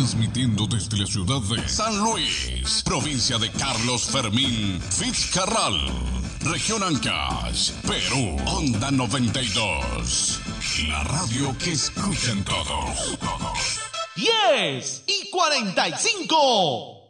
transmitiendo desde la ciudad de San Luis, provincia de Carlos Fermín Fitzcarral, región Ancash, Perú, Onda 92. La radio que escuchan todos. 10:45.